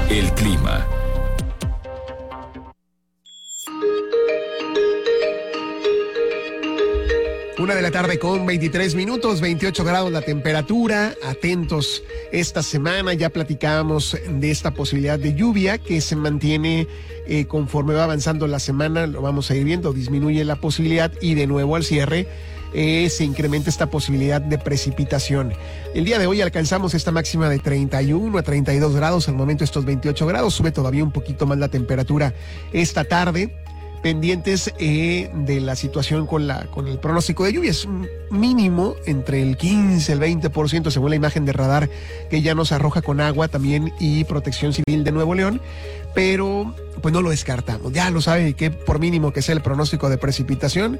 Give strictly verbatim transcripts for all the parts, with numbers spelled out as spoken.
El clima. Una de la tarde con veintitrés minutos, veintiocho grados la temperatura. Atentos esta semana, ya platicábamos de esta posibilidad de lluvia que se mantiene eh, conforme va avanzando la semana, lo vamos a ir viendo, disminuye la posibilidad y de nuevo al cierre eh, se incrementa esta posibilidad de precipitación. El día de hoy alcanzamos esta máxima de treinta y uno a treinta y dos grados, al momento estos veintiocho grados, sube todavía un poquito más la temperatura esta tarde. Pendientes eh, de la situación con la con el pronóstico de lluvia. Es un mínimo entre el quince y el veinte por ciento según la imagen de radar que ya nos arroja con agua también y Protección Civil de Nuevo León, pero pues no lo descartamos. Ya lo sabe que por mínimo que sea el pronóstico de precipitación,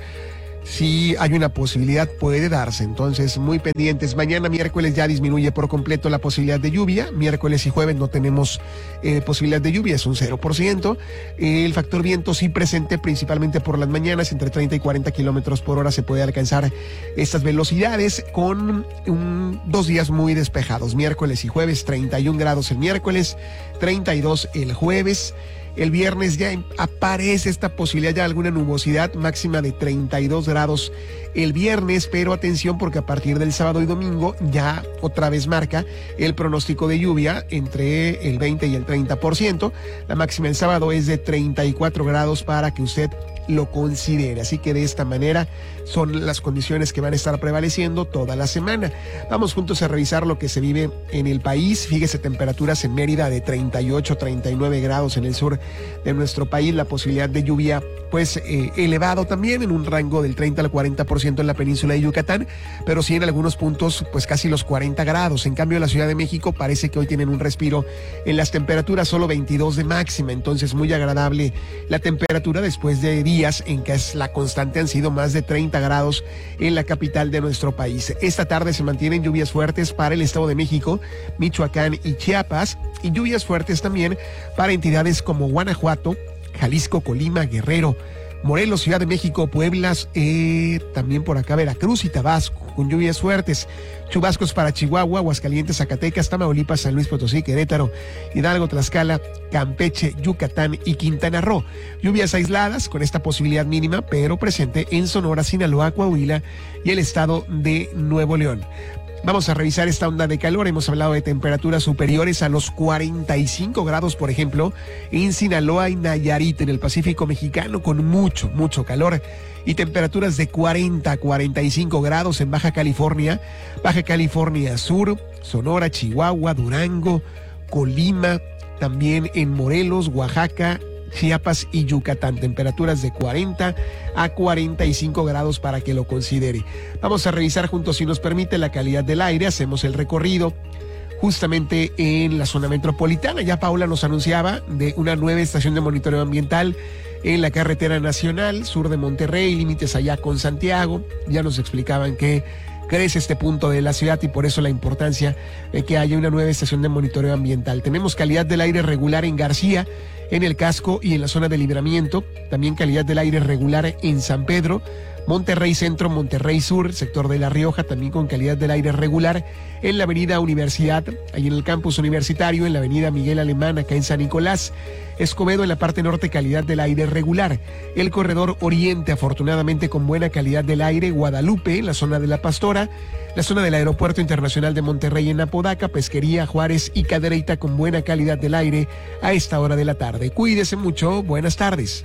si hay una posibilidad puede darse, entonces muy pendientes. Mañana miércoles ya disminuye por completo la posibilidad de lluvia, miércoles y jueves no tenemos eh, posibilidad de lluvia, es un cero por ciento. Eh, el factor viento sí presente principalmente por las mañanas, entre treinta y cuarenta kilómetros por hora se puede alcanzar estas velocidades con un, dos días muy despejados, miércoles y jueves, treinta y un grados el miércoles, treinta y dos el jueves. El viernes ya aparece esta posibilidad de alguna nubosidad, máxima de treinta y dos grados el viernes, pero atención porque a partir del sábado y domingo ya otra vez marca el pronóstico de lluvia entre el veinte y el treinta por ciento. La máxima el sábado es de treinta y cuatro grados para que usted lo considere. Así que de esta manera son las condiciones que van a estar prevaleciendo toda la semana. Vamos juntos a revisar lo que se vive en el país. Fíjese, temperaturas en Mérida de treinta y ocho, treinta y nueve grados en el sur de nuestro país. La posibilidad de lluvia pues eh, elevado también en un rango del treinta al cuarenta por ciento en la península de Yucatán, pero sí en algunos puntos pues casi los cuarenta grados. En cambio la Ciudad de México parece que hoy tienen un respiro en las temperaturas, solo veintidós de máxima, entonces muy agradable la temperatura después de días en que es la constante han sido más de treinta grados en la capital de nuestro país. Esta tarde se mantienen lluvias fuertes para el Estado de México, Michoacán y Chiapas, y lluvias fuertes también para entidades como Guanajuato, Jalisco, Colima, Guerrero, Morelos, Ciudad de México, Puebla, eh, también por acá Veracruz y Tabasco, con lluvias fuertes. Chubascos para Chihuahua, Aguascalientes, Zacatecas, Tamaulipas, San Luis Potosí, Querétaro, Hidalgo, Tlaxcala, Campeche, Yucatán y Quintana Roo. Lluvias aisladas con esta posibilidad mínima, pero presente en Sonora, Sinaloa, Coahuila y el estado de Nuevo León. Vamos a revisar esta onda de calor. Hemos hablado de temperaturas superiores a los cuarenta y cinco grados, por ejemplo, en Sinaloa y Nayarit, en el Pacífico mexicano, con mucho, mucho calor. Y temperaturas de cuarenta a cuarenta y cinco grados en Baja California, Baja California Sur, Sonora, Chihuahua, Durango, Colima, también en Morelos, Oaxaca, Chiapas y Yucatán, temperaturas de cuarenta a cuarenta y cinco grados para que lo considere. Vamos a revisar juntos, si nos permite, la calidad del aire. Hacemos el recorrido justamente en la zona metropolitana. Ya Paula nos anunciaba de una nueva estación de monitoreo ambiental en la carretera nacional sur de Monterrey, límites allá con Santiago. Ya nos explicaban que crece este punto de la ciudad y por eso la importancia de que haya una nueva estación de monitoreo ambiental. Tenemos calidad del aire regular en García, en el casco y en la zona de Libramiento, también calidad del aire regular en San Pedro, Monterrey Centro, Monterrey Sur, sector de La Rioja, también con calidad del aire regular, en la avenida Universidad, ahí en el campus universitario, en la avenida Miguel Alemán, acá en San Nicolás, Escobedo en la parte norte, calidad del aire regular, el corredor oriente, afortunadamente con buena calidad del aire, Guadalupe, la zona de La Pastora, la zona del Aeropuerto Internacional de Monterrey en Apodaca, Pesquería, Juárez y Cadereyta con buena calidad del aire a esta hora de la tarde. Cuídese mucho, buenas tardes.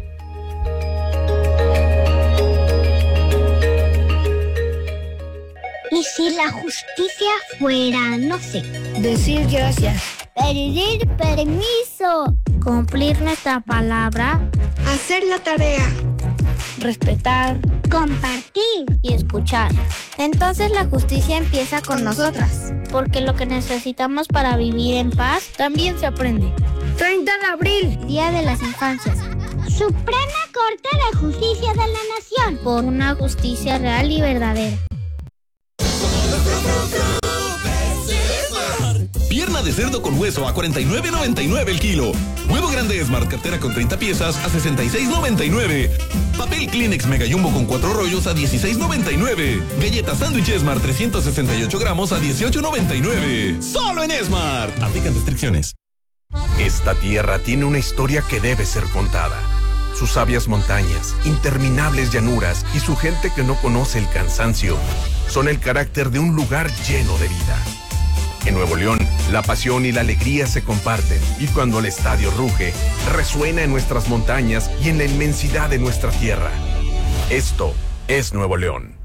¿Y si la justicia fuera, no sé, decir gracias, pedir permiso, cumplir nuestra palabra, hacer la tarea, respetar, compartir y escuchar? Entonces la justicia empieza con nosotras, porque lo que necesitamos para vivir en paz también se aprende. treinta de abril, Día de las Infancias. Suprema Corte de Justicia de la Nación. Por una justicia real y verdadera. Pierna de cerdo con hueso a cuarenta y nueve noventa y nueve el kilo. Huevo grande Smart cartera con treinta piezas a sesenta y seis noventa y nueve. Papel Kleenex Mega Jumbo con cuatro rollos a dieciséis noventa y nueve. Galleta sándwich Smart trescientos sesenta y ocho gramos a dieciocho noventa y nueve. Solo en Smart. Aplican restricciones. Esta tierra tiene una historia que debe ser contada. Sus sabias montañas, interminables llanuras y su gente que no conoce el cansancio son el carácter de un lugar lleno de vida. En Nuevo León, la pasión y la alegría se comparten y cuando el estadio ruge, resuena en nuestras montañas y en la inmensidad de nuestra tierra. Esto es Nuevo León.